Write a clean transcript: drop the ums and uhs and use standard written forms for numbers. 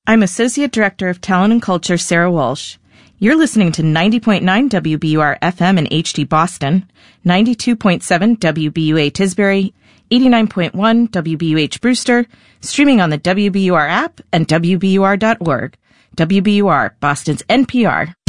I'm Associate Director of Talent and Culture, Sarah Walsh. You're listening to 90.9 WBUR FM in HD Boston, 92.7 WBUA Tisbury, 89.1 WBUH Brewster, streaming on the WBUR app and WBUR.org. WBUR, Boston's NPR.